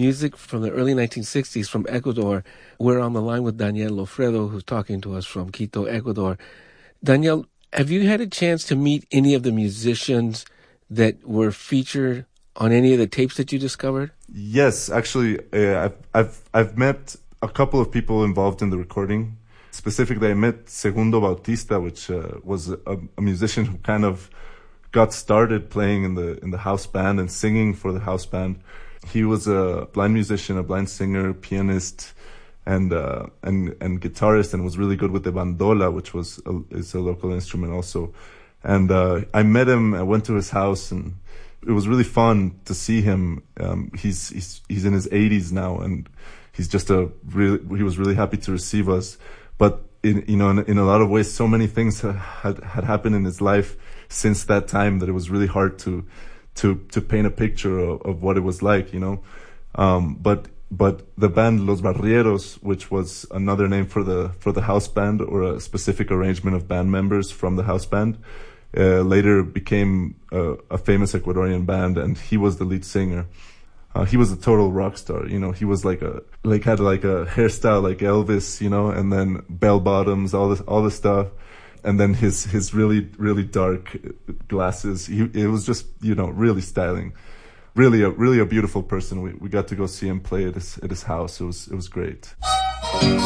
music from the early 1960s from Ecuador. We're on the line with Daniel Lofredo, who's talking to us from Quito, Ecuador. Daniel, have you had a chance to meet any of the musicians that were featured on any of the tapes that you discovered? Yes, actually, I've met a couple of people involved in the recording. Specifically, I met Segundo Bautista, which was a musician who kind of got started playing in the house band and singing for the house band. He was a blind musician, a blind singer, pianist, and guitarist, and was really good with the bandola, which is a local instrument also. And I met him. I went to his house, and it was really fun to see him. He's in his 80s now, and he's just he was really happy to receive us. But in a lot of ways, so many things had happened in his life since that time that it was really hard to paint a picture of what it was like, But the band Los Barrieros, which was another name for the house band, or a specific arrangement of band members from the house band, later became a famous Ecuadorian band, and he was the lead singer. He was a total rock star, he was had a hairstyle like Elvis, and then bell bottoms, all this stuff. And then his really, really dark glasses. It was just, really styling. Really a beautiful person. We got to go see him play at his house. It was great.